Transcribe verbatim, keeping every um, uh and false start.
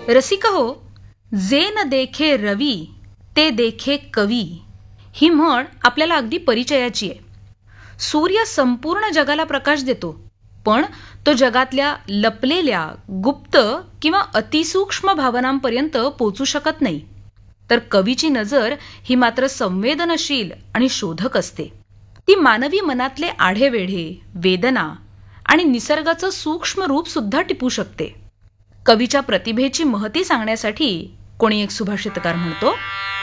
रसिका हो, जे न देखे रवी ते देखे कवी ही म्हण आपल्याला अगदी परिचयाची आहे. सूर्य संपूर्ण जगाला प्रकाश देतो, पण तो जगातल्या लपलेल्या गुप्त किंवा अतिसूक्ष्म भावनांपर्यंत पोचू शकत नाही. तर कवीची नजर ही मात्र संवेदनशील आणि शोधक असते. ती मानवी मनातले आढेवेढे, वेदना आणि निसर्गाचं सूक्ष्म रूप सुद्धा टिपू शकते. कवीच्या प्रतिभेची महती सांगण्यासाठी कोणी एक सुभाषितकार म्हणतो,